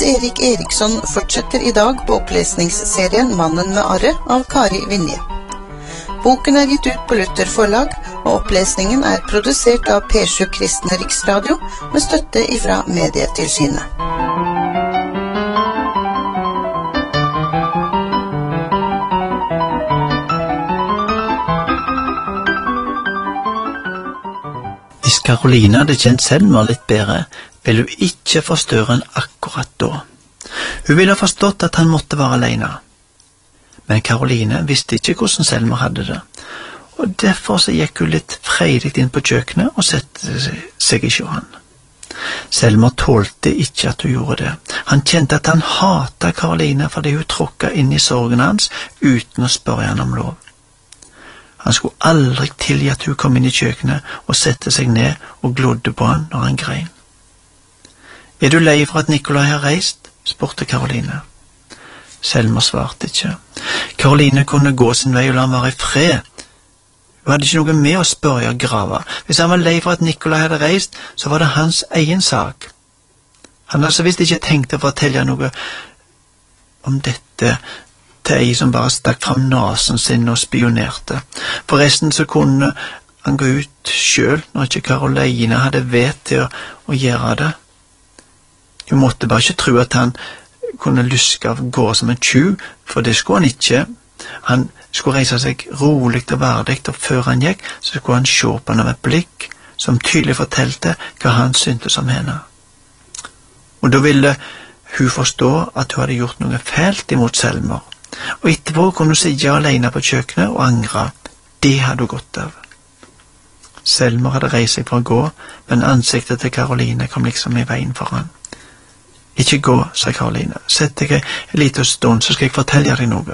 Erik Eriksson fortsetter I dag på opplesningsserien Mannen med arret av Kari Vinje. Boken gitt ut på Luther forlag, og opplesningen produsert av P7 Kristne Riksradio med støtte ifra Medietilsynet. Hvis Caroline hadde kjent Selma litt bedre, ville hun ikke forstørre han akkurat da. Hun ville ha forstått at han måtte være alene. Men Caroline visste ikke hvordan Selma hadde det, og derfor så gikk hun litt freidig inn på kjøkkenet og sette seg I han. Selma tålte ikke at hun gjorde det. Han kjente at han hatet Caroline fordi hun tråkket inn I sorgen hans uten å spørre han om lov. Han skulle aldri tilgi at hun kom inn I kjøkkenet og sette seg ned og glodde på han når han grein. Du lei for at Nikolai har reist? Spurte Caroline. Selma svarte ikke. Caroline kunne gå sin vei og la han være I fred. Hun hadde ikke noe med å spørre og grave. Hvis han var lei for at Nikolai hadde reist, så var det hans egen sak. Han hadde så visst ikke tenkt å fortelle noe om dette til ei som bare stakk fram nasen sin og spionerte. Forresten så kunne han gå ut selv når ikke Caroline hadde vet til å gjøre det. Hun måtte bare ikke tro at han kunne luske av gå som en tjuv, for det skulle han ikke. Han skulle reise seg rolig og verdig, og før han gikk, så skulle han se på henne med et blikk som tydelig fortalte hva han syntes om henne. Og da ville hun forstå at hun hadde gjort noe fælt imot Selma, og etterpå kunne hun sitte alene på kjøkkenet og angre. Det hadde hun godt av. Selma hadde reist seg for å gå, men ansiktet til Caroline kom liksom I veien for han. Ikke gå, sa Caroline. Sett deg en liten stund, så skal jeg fortelle deg noe.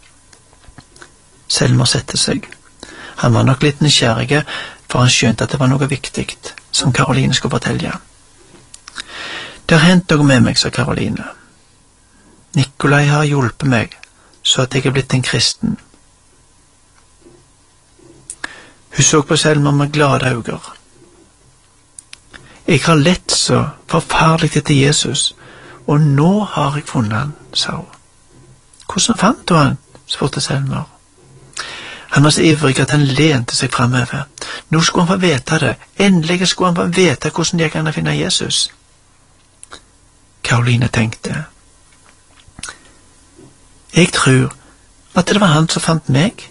Selma sette seg. Han var nok litt nysgjerrig, for han skjønte at det var noe viktig som Caroline skulle fortelle. Det har hendt noe med meg, sa Caroline. Nikolai har hjulpet meg, så at jeg blitt en kristen. Hun så på Selma med glade øyne. Jeg har lett så forferdelig etter Jesus, og nå har jeg funnet han, sa hun. Hvordan fant du han? Spurte Selma. Han var så ivrig at han lente seg fremover. Nå skulle han få vite det. Endelig skulle han få vite hvordan jeg kan finne Jesus. Caroline tenkte. Jeg tror at det var han som fant meg.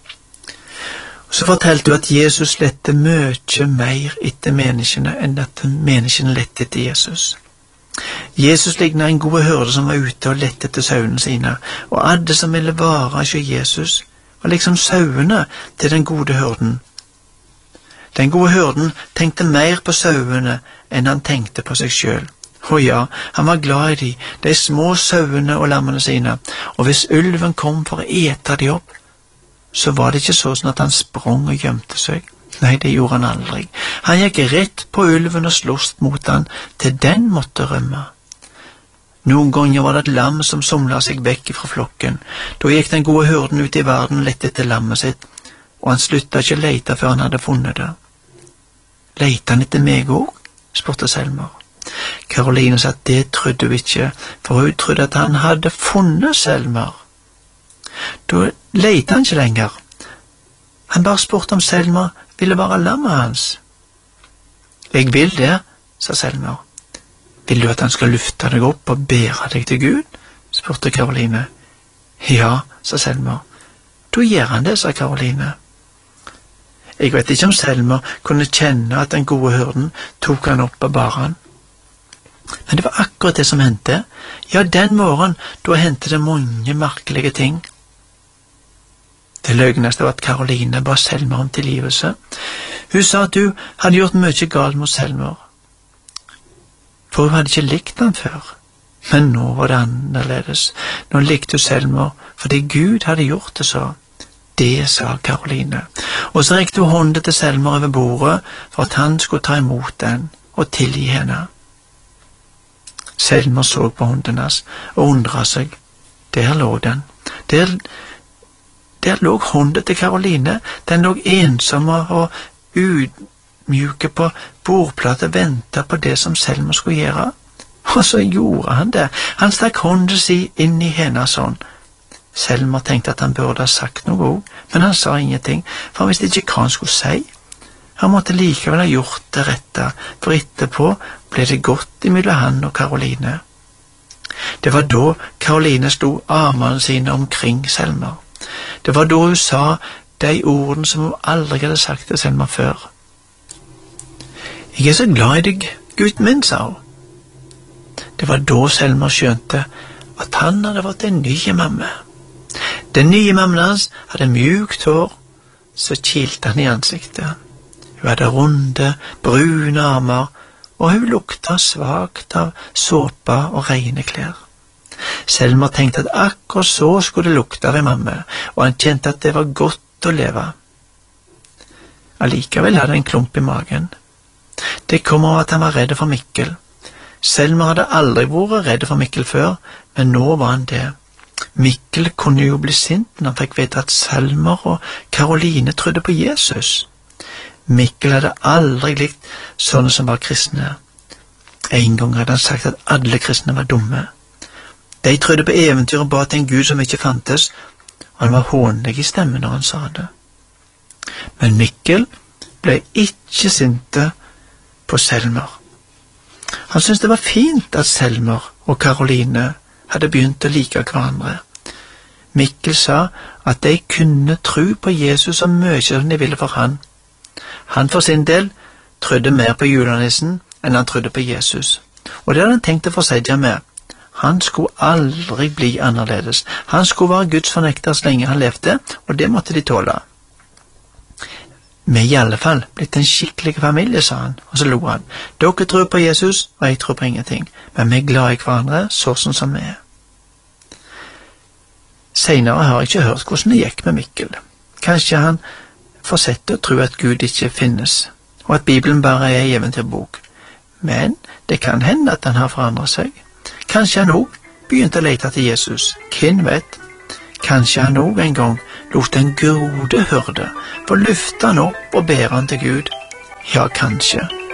Så fortalte hun at Jesus lette mye mer etter menneskene enn at menneskene lette etter Jesus. Jesus lignet en god hørde som var ute og lette etter sauene sine, og alle som ville vare hos Jesus var liksom sauene til den gode hørden. Den gode hørden tenkte mer på sauene enn han tenkte på seg selv. Og ja, han var glad I de små sauene og lammene sine, og hvis ulven kom for å ete de opp, så var det ikke sånn at han sprang og gjemte seg. Nei, det gjorde han aldri. Han gikk rett på ulven og sloss mot han, til den måtte rømme. Noen ganger var det et lam som somlet seg vekk fra flokken. Da gikk den gode hørden ut I verden og lette etter lammet sitt, og han sluttet ikke å lete før han hadde funnet det. Lette han etter meg også? Spurte Selma. Caroline sa at det trodde hun ikke, for hun trodde at han hadde funnet Selma. Da lette han ikke lenger. Han bare spurte om Selma ville være lammet hans. Jeg vil det, sa Selma. Vil du at han skal lufte deg opp og bære deg til Gud? Spurte Caroline. Ja, sa Selma. Da gjør han det, sa Caroline. Jeg vet ikke om Selma kunne kjenne at den gode hørden tok han opp og bar han. Men det var akkurat det som hendte. Ja, den morgen, da hendte det mange merkelige ting. Det løgneste var at Caroline ba Selma om tilgivelse. Hun sa at hun hadde gjort mye galt mot Selma, for hun hadde ikke likt han før. Men nå var det annerledes. Nå likte hun Selma, fordi Gud hadde gjort det så. Det sa Caroline. Og så rekte hun hånden til Selma over bordet, for at han skulle ta imot den og tilgi henne. Selma så på hånden hans og undret seg. Der lå den. Der lå hånden til Caroline. Den lå ensomme og ydmyke på bordplatet og ventet på det som Selma skulle gjøre. Og så gjorde han det. Han stakk hånden sin inn i hennes hånd. Selmer tenkte at han burde ha sagt noe også, men han sa ingenting, for han visste ikke hva han skulle si. Han måtte likevel ha gjort det rette, for etterpå ble det godt imellom han og Karoline. Det var da Karoline slo armene sine omkring Selmer. Det var da hun sa de ordene som hun aldri hadde sagt til Selmer før. «Jeg er så glad i deg, gutten min», sa hun. Det var da Selmer skjønte at han hadde fått en ny mamma. Den nye mammen hans hadde mjukt hår, så kilte han i ansiktet. Hun hadde runde, brune armer, og hun lukta svagt av såpe og rene klær. Selmer tenkte at akkurat så skulle det lukte av en mamma, og han kjente at det var godt å leve. Allikevel hadde han en klump i magen. Det kom av at han var redd for Mikkel. Selmer hadde aldri vært redd for Mikkel før, men nå var han det. Mikkel kunne jo bli sint når han fikk vite at Selmer og Karoline trodde på Jesus. Mikkel hadde aldri likt sånne som var kristne. En gang hadde han sagt at alle kristne var dumme. De trodde på eventyr og ba til en Gud som ikke fantes, og han var hånlig i stemmen når han sa det. Men Mikkel ble ikke sinte på Selmer. Han syntes det var fint at Selmer og Karoline hadde begynt å like hverandre. Mikkel sa at de kunne tro på Jesus så mye som de ville for han. Han for sin del trodde mer på julenissen enn han trodde på Jesus. Og det hadde han tenkt å fortsette med. Han skulle aldri bli annerledes. Han skulle være Guds fornekter så lenge han levde, og det måtte de tåle. Vi er i alle fall blitt en skikkelig familie, sa han, og så lo han. Dere tror på Jesus, og jeg tror på ingenting, men vi er glad i hverandre sånn som vi er. Senere har jeg ikke hørt hvordan det gikk med Mikkel. Kanskje han fortsetter å tro at Gud ikke finnes, og at Bibelen bare er en eventyrbok. Men det kan hende at han har forandret seg. Kanskje han også begynte å lete til Jesus. Hvem vet? Kanskje han også en gang lot den gode hyrde få løfte han opp og bære han til Gud. Ja, kanskje.